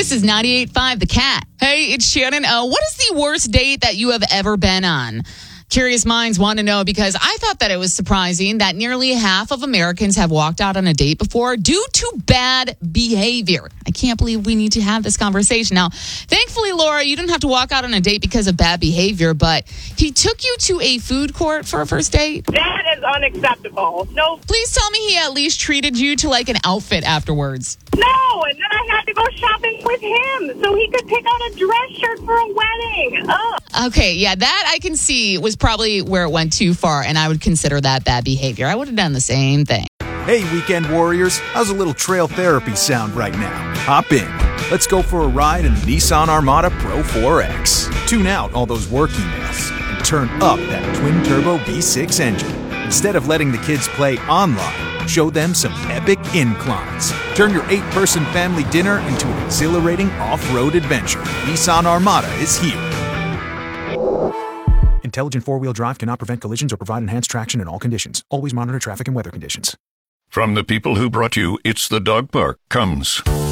This is 98.5 The Cat. Hey, it's Shannon. What is the worst date that you have ever been on? Curious minds want to know because I thought that it was surprising that nearly half of Americans have walked out on a date before due to bad behavior. I can't believe we need to have this conversation. Now, thankfully, Laura, you didn't have to walk out on a date because of bad behavior, but he took you to a food court for a first date? That is unacceptable. No. Please tell me he at least treated you to like an outfit afterwards. No, and then I had to go shopping with him so he could pick out a dress shirt for a wedding. Ugh. Okay, yeah, that I can see was probably where it went too far, and I would consider that bad behavior. I would have done the same thing. Hey, weekend warriors, how's a little trail therapy sound right now? Hop in. Let's go for a ride in the Nissan Armada Pro 4X. Tune out all those work emails and turn up that twin-turbo V6 engine. Instead of letting the kids play online, show them some epic inclines. Turn your 8-person family dinner into an exhilarating off-road adventure. Nissan Armada is here. Intelligent four-wheel drive cannot prevent collisions or provide enhanced traction in all conditions. Always monitor traffic and weather conditions. From the people who brought you It's the Dog Park comes